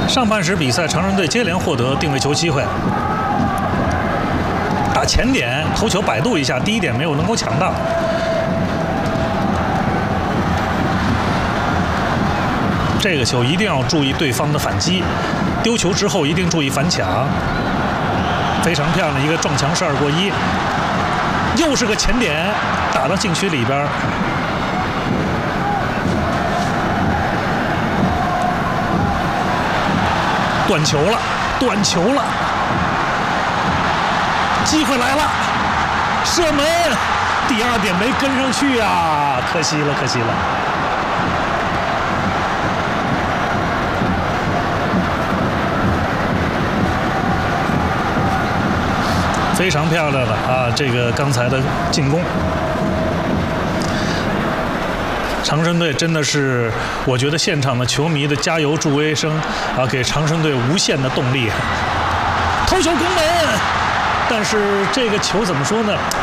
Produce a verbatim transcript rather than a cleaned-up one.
上半时比赛，长春队接连获得定位球机会，打前点头球摆渡一下，第一点没有能够抢到。这个球一定要注意对方的反击，丢球之后一定注意反抢。非常漂亮的一个撞墙式二过一，又是个前点，打到禁区里边。断球了，断球了，机会来了，射门，第二点没跟上去啊，可惜了，可惜了。非常漂亮的啊，这个刚才的进攻。长春队真的是，我觉得现场的球迷的加油助威声啊，给长春队无限的动力。头球攻门，但是这个球怎么说呢？